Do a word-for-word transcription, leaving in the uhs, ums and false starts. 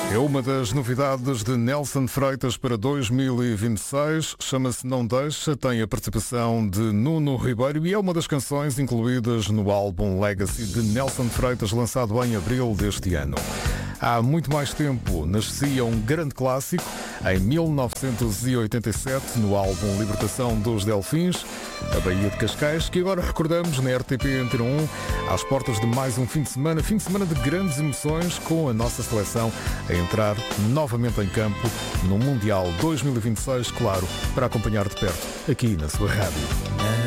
É uma das novidades de Nelson Freitas para dois mil e vinte e seis. Chama-se Não Deixa, tem a participação de Nuno Ribeiro e é uma das canções incluídas no álbum Legacy de Nelson Freitas, lançado em abril deste ano. Há muito mais tempo nascia um grande clássico, em mil novecentos e oitenta e sete, no álbum Libertação dos Delfins, a Baía de Cascais, que agora recordamos na R T P Antena um, às portas de mais um fim de semana, fim de semana de grandes emoções, com a nossa seleção a entrar novamente em campo no Mundial dois mil e vinte e seis, claro, para acompanhar de perto, aqui na sua rádio.